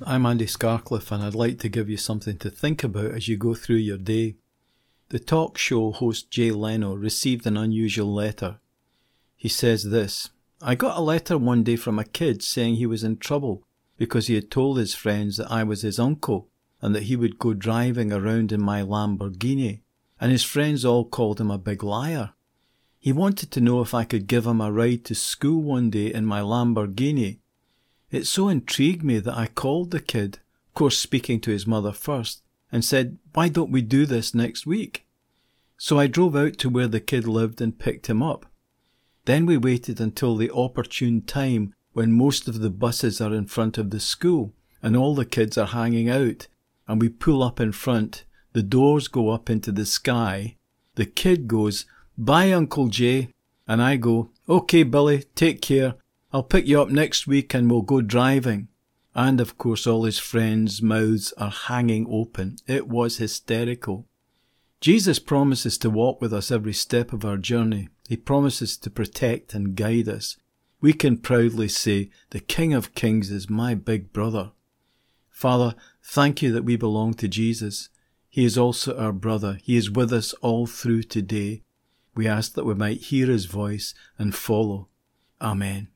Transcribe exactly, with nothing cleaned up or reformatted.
I'm Andy Scarcliffe, and I'd like to give you something to think about as you go through your day. The talk show host Jay Leno received an unusual letter. He says this: "I got a letter one day from a kid saying he was in trouble because he had told his friends that I was his uncle and that he would go driving around in my Lamborghini, and his friends all called him a big liar. He wanted to know if I could give him a ride to school one day in my Lamborghini. It so intrigued me that I called the kid, of course speaking to his mother first, and said, 'Why don't we do this next week?' So I drove out to where the kid lived and picked him up. Then we waited until the opportune time when most of the buses are in front of the school and all the kids are hanging out, and we pull up in front, the doors go up into the sky, the kid goes, 'Bye, Uncle Jay,' and I go, 'Okay, Billy, take care. I'll pick you up next week and we'll go driving.' And of course all his friends' mouths are hanging open. It was hysterical." Jesus promises to walk with us every step of our journey. He promises to protect and guide us. We can proudly say, "The King of Kings is my big brother." Father, thank you that we belong to Jesus. He is also our brother. He is with us all through today. We ask that we might hear his voice and follow. Amen.